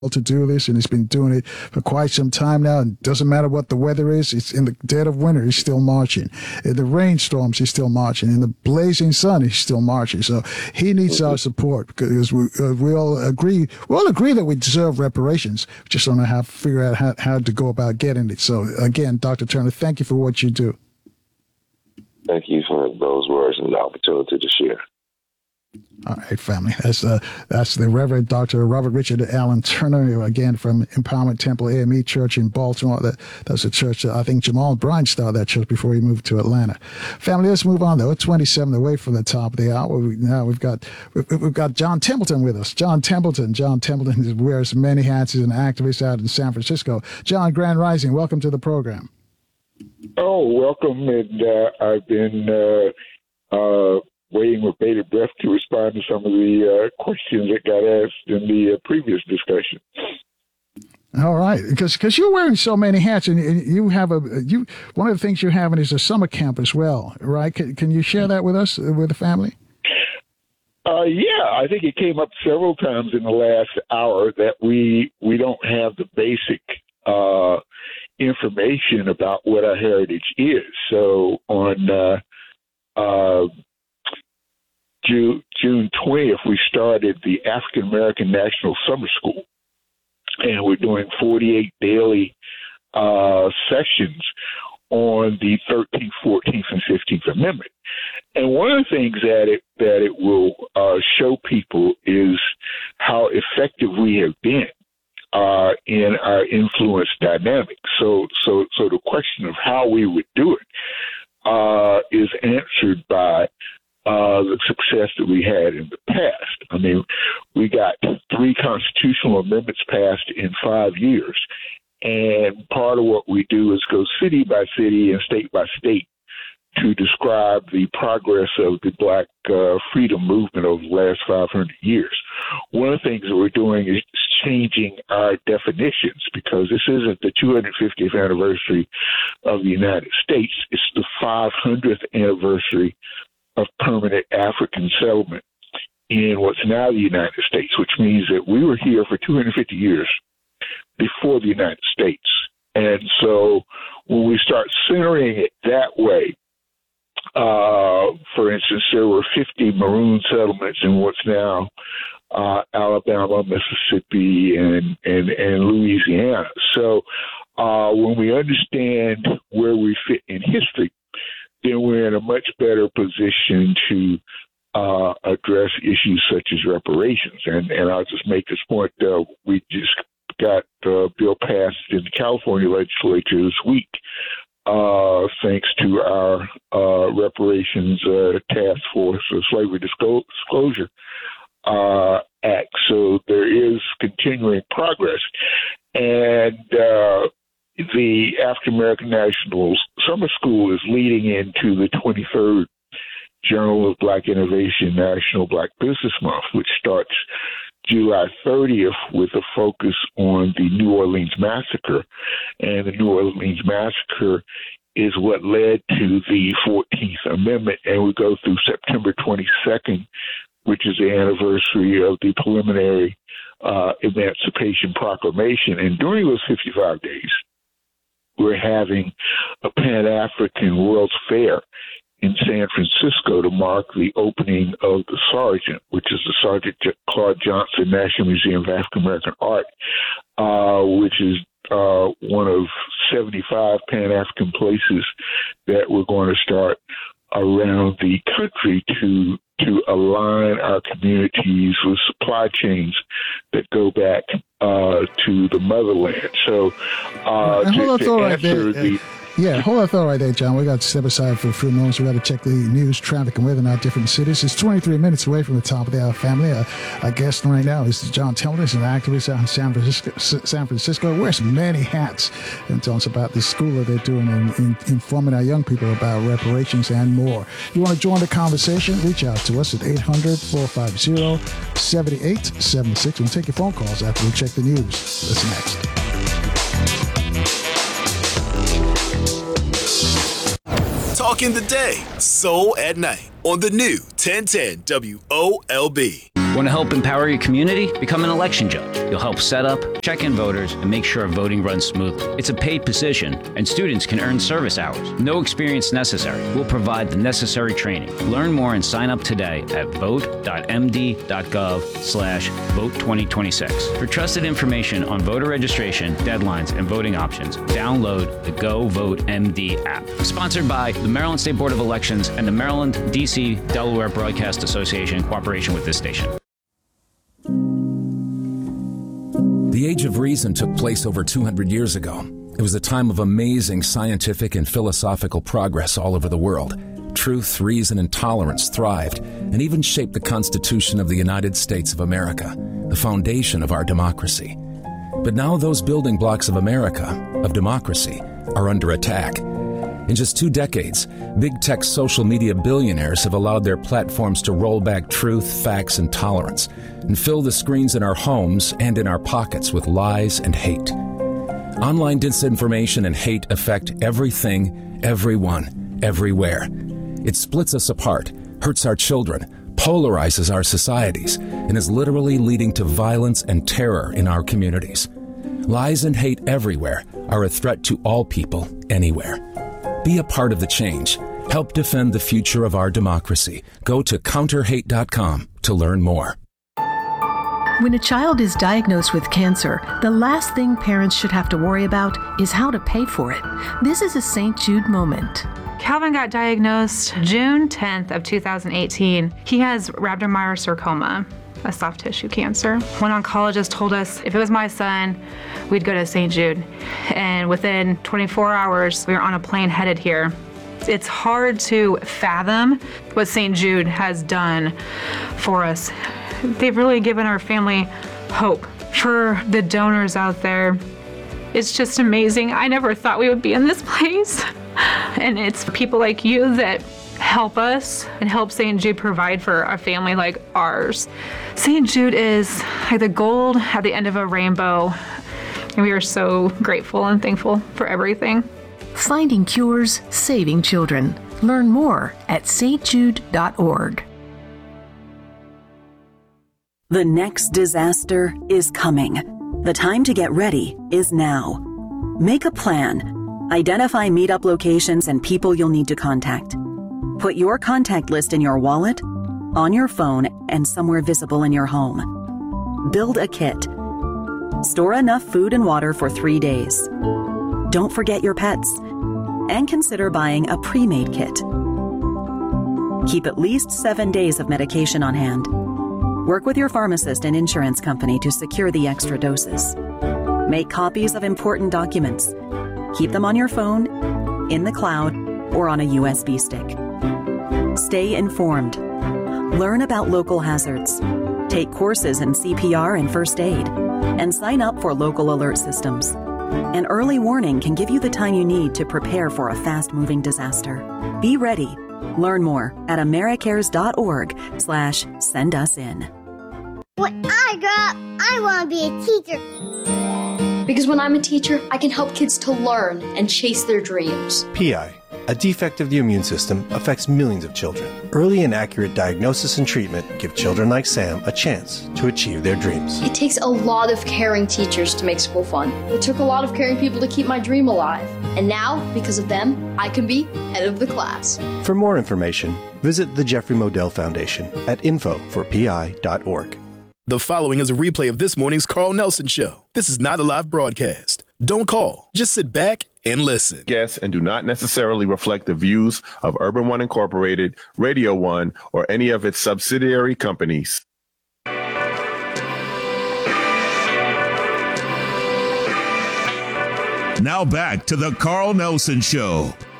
to do this, and he's been doing it for quite some time now. And it doesn't matter what the weather is. It's in the dead of winter, he's still marching. In the rainstorms, he's still marching. In the blazing sun, he's still marching. So he needs our support because we all agree. We all agree that we deserve reparations. We just don't know how to figure out how to go about getting it. So again, Dr. Turner, thank you for what you do. Thank you for those words and the opportunity to share. All right, family. That's the Reverend Dr. Robert Richard Allen Turner, again, from Empowerment Temple AME Church in Baltimore. That's a church that I think Jamal Bryant started that church before he moved to Atlanta. Family, let's move on, though. We're 27 away from the top of the hour. Now we've got John Templeton with us. John Templeton wears many hats. He's an activist out in San Francisco. John, Grand Rising, welcome to the program. Oh, welcome. And I've been waiting with bated breath to respond to some of the questions that got asked in the previous discussion. All right, because you're wearing so many hats, and you have one of the things you're having is a summer camp as well, right? Can you share that with us, with the family? Yeah, I think it came up several times in the last hour that we don't have the basic information about what our heritage is. So on June 20th, we started the African American National Summer School, and we're doing 48 daily sessions on the 13th, 14th, and 15th Amendment. And one of the things that it will show people is how effective we have been in our influence dynamic. So the question of how we would do it is answered by the success that we had in the past. I mean, we got 3 constitutional amendments passed in 5 years. And part of what we do is go city by city and state by state to describe the progress of the Black freedom movement over the last 500 years. One of the things that we're doing is changing our definitions, because this isn't the 250th anniversary of the United States. It's the 500th anniversary of permanent African settlement in what's now the United States, which means that we were here for 250 years before the United States. And so when we start centering it that way, for instance, there were 50 maroon settlements in what's now Alabama, Mississippi, and Louisiana. So when we understand where we fit in history, then we're in a much better position to address issues such as reparations. And I'll just make this point. We just got a bill passed in the California legislature this week, thanks to our reparations task force, Slavery Disclosure Act. So there is continuing progress. And the African American National Summer School is leading into the 23rd Journal of Black Innovation National Black Business Month, which starts July 30th with a focus on the New Orleans Massacre. And the New Orleans Massacre is what led to the 14th Amendment. And we go through September 22nd, which is the anniversary of the preliminary Emancipation Proclamation. And during those 55 days, we're having a Pan-African World's Fair in San Francisco to mark the opening of the Sargent, which is the Sergeant Claude Johnson National Museum of African American Art, which is one of 75 Pan-African places that we're going to start around the country to align our communities with supply chains that go back to the motherland. So to answer the Yeah, hold that thought right there, John. We got to step aside for a few moments. We got to check the news, traffic, and weather in our different cities. It's 23 minutes away from the top of the hour, family. Our guest right now is John Templeton. He's an activist out in San Francisco. Wears many hats and tells us about the school that they're doing in informing our young people about reparations and more. If you want to join the conversation, reach out to us at 800-450-7876. We'll take your phone calls after we check the news. That's next. Talking the day, soul at night on the new 1010 WOLB. Want to help empower your community? Become an election judge. You'll help set up, check in voters, and make sure voting runs smoothly. It's a paid position, and students can earn service hours. No experience necessary. We'll provide the necessary training. Learn more and sign up today at vote.md.gov/vote2026. For trusted information on voter registration, deadlines, and voting options, download the Go Vote MD app. Sponsored by the Maryland State Board of Elections and the Maryland, D.C., Delaware Broadcast Association in cooperation with this station. The Age of Reason took place over 200 years ago. It was a time of amazing scientific and philosophical progress all over the world. Truth, reason, and tolerance thrived and even shaped the Constitution of the United States of America, the foundation of our democracy. But now those building blocks of America, of democracy, are under attack. In just 2 decades, big tech social media billionaires have allowed their platforms to roll back truth, facts, and tolerance, and fill the screens in our homes and in our pockets with lies and hate. Online disinformation and hate affect everything, everyone, everywhere. It splits us apart, hurts our children, polarizes our societies, and is literally leading to violence and terror in our communities. Lies and hate everywhere are a threat to all people, anywhere. Be a part of the change. Help defend the future of our democracy. Go to counterhate.com to learn more. When a child is diagnosed with cancer, the last thing parents should have to worry about is how to pay for it. This is a St. Jude moment. Calvin got diagnosed June 10th of 2018. He has rhabdomyosarcoma, a soft tissue cancer. One oncologist told us if it was my son, we'd go to St. Jude. And within 24 hours, we were on a plane headed here. It's hard to fathom what St. Jude has done for us. They've really given our family hope. For the donors out there, it's just amazing. I never thought we would be in this place. And it's people like you that help us and help St. Jude provide for a family like ours. St. Jude is like the gold at the end of a rainbow, and we are so grateful and thankful for everything. Finding cures, saving children. Learn more at stjude.org. The next disaster is coming. The time to get ready is now. Make a plan. Identify meetup locations and people you'll need to contact. Put your contact list in your wallet, on your phone, and somewhere visible in your home. Build a kit. Store enough food and water for 3 days. Don't forget your pets. And consider buying a pre-made kit. Keep at least 7 days of medication on hand. Work with your pharmacist and insurance company to secure the extra doses. Make copies of important documents. Keep them on your phone, in the cloud, or on a USB stick. Stay informed. Learn about local hazards. Take courses in CPR and first aid, and sign up for local alert systems. An early warning can give you the time you need to prepare for a fast-moving disaster. Be ready. Learn more at americares.org/sendusin. When I grow up, I want to be a teacher. Because when I'm a teacher, I can help kids to learn and chase their dreams. PI, a defect of the immune system, affects millions of children. Early and accurate diagnosis and treatment give children like Sam a chance to achieve their dreams. It takes a lot of caring teachers to make school fun. It took a lot of caring people to keep my dream alive. And now, because of them, I can be head of the class. For more information, visit the Jeffrey Modell Foundation at info4pi.org. The following is a replay of this morning's Carl Nelson Show. This is not a live broadcast. Don't call. Just sit back and listen. Guests and do not necessarily reflect the views of Urban One Incorporated, Radio One, or any of its subsidiary companies. Now back to the Carl Nelson Show